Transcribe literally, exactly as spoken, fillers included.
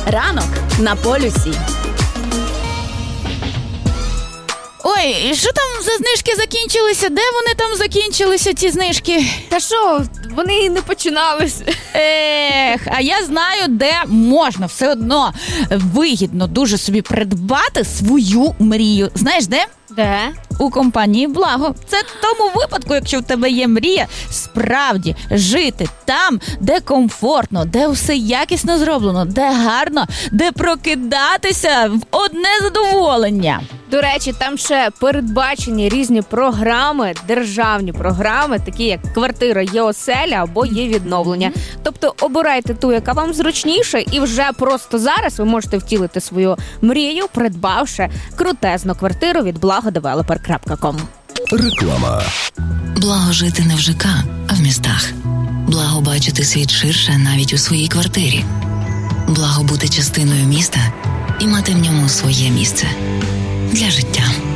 Ранок на полюсі. Ой, що там за знижки закінчилися? Де вони там закінчилися, ці знижки? Та що, вони і не починалися. Ех, а я знаю, де можна все одно вигідно дуже собі придбати свою мрію. Знаєш, де? Де? У компанії «Благо». Це в тому випадку, якщо в тебе є мрія справді жити там, де комфортно, де все якісно зроблено, де гарно, де прокидатися в одне задоволення. До речі, там ще передбачені різні програми, державні програми, такі як «Квартира є оселя» або «Є відновлення». Тобто обирайте ту, яка вам зручніше, і вже просто зараз ви можете втілити свою мрію, придбавши крутезну квартиру від благодевелопер крапка ком. Реклама. Благо жити не в ЖК, а в містах. Благо бачити світ ширше навіть у своїй квартирі. Благо бути частиною міста і мати в ньому своє місце для життя.